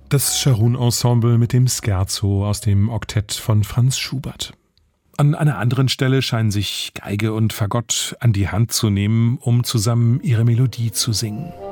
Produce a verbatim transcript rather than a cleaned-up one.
Das Scharun-Ensemble mit dem Scherzo aus dem Oktett von Franz Schubert. An einer anderen Stelle scheinen sich Geige und Fagott an die Hand zu nehmen, um zusammen ihre Melodie zu singen.